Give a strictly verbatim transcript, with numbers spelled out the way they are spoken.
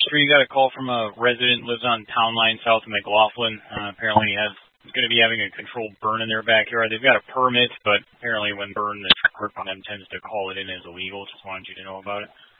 Street, you got a call from a resident who lives on Town Line south of McLaughlin. Uh, apparently he has is going to be having a controlled burn in their backyard. They've got a permit, but apparently when burn, the group on them tends to call it in as illegal. Just wanted you to know about it.